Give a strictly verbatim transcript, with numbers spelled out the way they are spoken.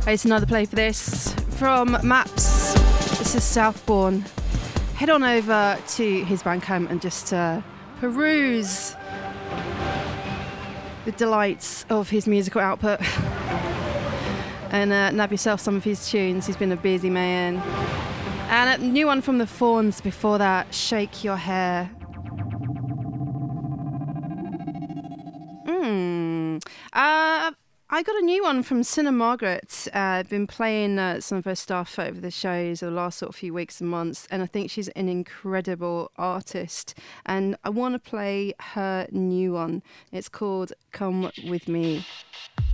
It's another play for this from Maps. This is Southbourne. Head on over to his Bandcamp and just uh, peruse the delights of his musical output and uh, nab yourself some of his tunes. He's been a busy man. And a new one from the Fawns before that, Shake Your Hair. Mm. Uh, I got a new one from Cinna Margaret. Uh, I've been playing uh, some of her stuff over the shows over the last sort of few weeks and months, and I think she's an incredible artist. And I want to play her new one. It's called Come With Me.